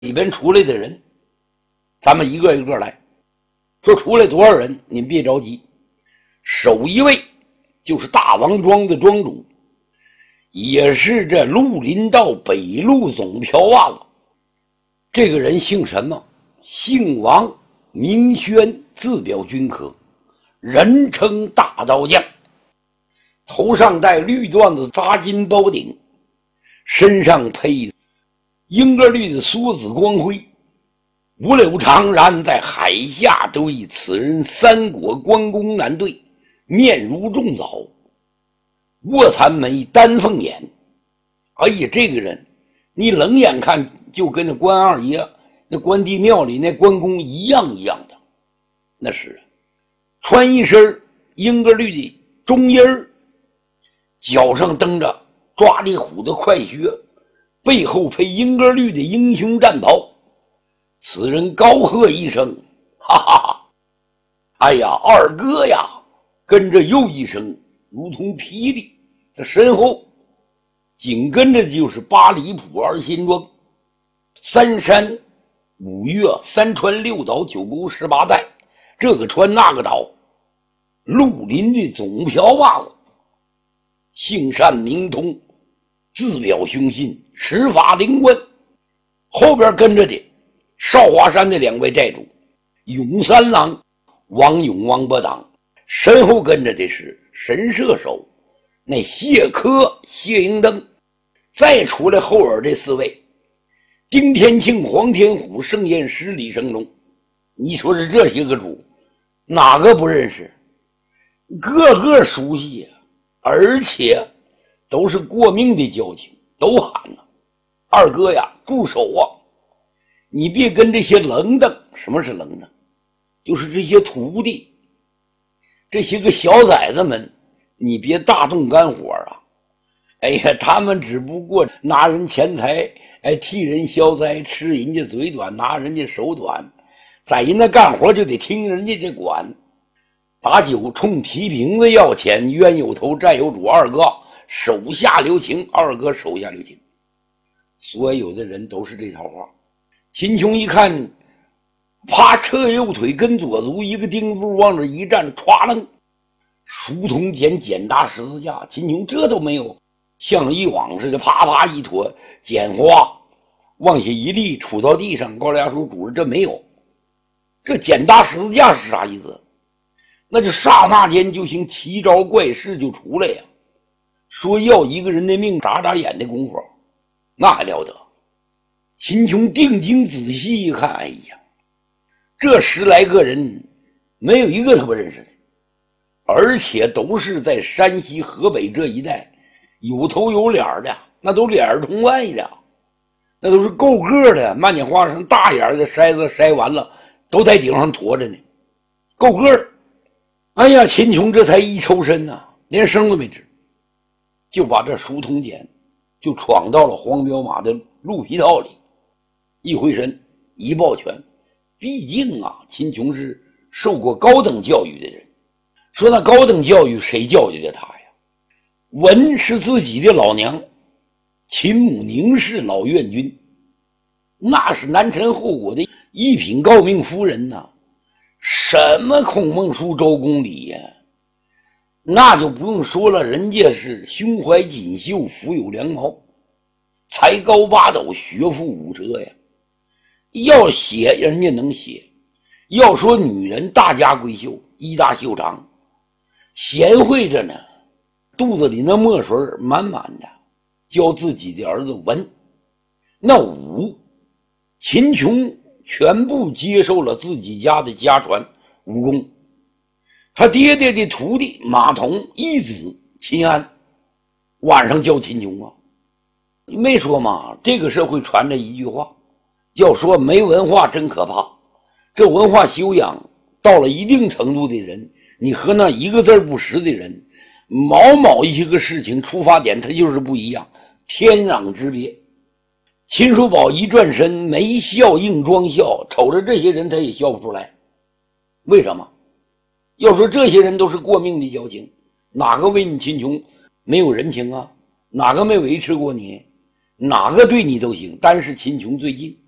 里边出来的人，咱们一个一个来。说出来多少人，您别着急。首一位就是大王庄的庄主，也是这绿林道北路总瓢袜子。这个人姓什么？姓王，名宣，字表君科，人称大刀匠。头上戴绿缎子扎金包顶，身上配英格绿的梭子光辉，五柳长髯在海下堆。此人三国关公难对，面如重枣，卧蚕眉，丹凤眼。哎呀，这个人你冷眼看就跟那关二爷那关帝庙里那关公一样一样的。那是穿一身英格绿的中衣儿，脚上蹬着抓地虎的快靴，背后配英格绿的英雄战袍。此人高喝一声，哈哈哈！哎呀，二哥呀！跟着又一声如同霹雳，在身后紧跟着就是八里铺二新庄，三山五岳，三川六岛，九沟十八寨，这个川那个岛，绿林的总瓢袜子，姓单名通，自表凶信，持法灵官。后边跟着的少华山的两位寨主，永三郎王勇、王伯党，身后跟着的是神射手那谢科、谢英登，再出来后边这四位，丁天庆、黄天虎、盛彦师、李成龙。你说是这些个主，哪个不认识？个个熟悉呀，而且都是过命的交情，都喊了：“二哥呀，住手啊！你别跟这些愣登。”什么是愣登？就是这些徒弟，这些个小崽子们，你别大动肝火啊！哎呀，他们只不过拿人钱财，替人消灾，吃人家嘴短，拿人家手短，在人家干活就得听人家的管。打酒冲提瓶子要钱，冤有头债有主，二哥手下留情，二哥手下留情。所有的人都是这套话。秦琼一看，啪，撤右腿跟左足，一个钉子步往这一站，歘楞，书童剪简搭十字架。秦琼这都没有像以往似的啪啪一坨剪花往下一立杵到地上。高粱说主人这没有，这简搭十字架是啥意思？那就刹那间就行奇招怪事就出来呀。说要一个人的命眨眨眼的功夫，那还了得。秦琼定睛仔细一看，哎呀，这10来个人没有一个他不认识的，而且都是在山西河北这一带有头有脸的，那都脸通外的，那都是够个的。漫天花上大眼的筛子筛完了都在顶上驮着呢，够个。哎呀，秦琼这才一抽身啊，连声都没吱，就把这书童简就闯到了黄骠马的鹿皮套里，一回身一抱拳。毕竟啊，秦琼是受过高等教育的人。说那高等教育谁教育的他呀？文是自己的老娘秦母宁氏老院君，那是南陈后国的一品诰命夫人呐。什么孔孟书周公礼呀，那就不用说了，人家是胸怀锦绣，腹有良毛，才高八斗，学富五车呀。要写人家能写，要说女人大家闺秀，衣大袖长，贤惠着呢，肚子里那墨水满满的，教自己的儿子文。那武，秦琼全部接受了自己家的家传武功。他爹爹的徒弟马童一子秦安晚上教秦琼啊，没说嘛，这个社会传着一句话，要说没文化真可怕。这文化修养到了一定程度的人，你和那一个字不识的人，某一些个事情出发点它就是不一样，天壤之别。秦叔宝一转身没笑硬装笑，瞅着这些人他也笑不出来。为什么？要说这些人都是过命的交情，哪个为你秦琼没有人情啊？哪个没维持过你？哪个对你都行，但是秦琼最近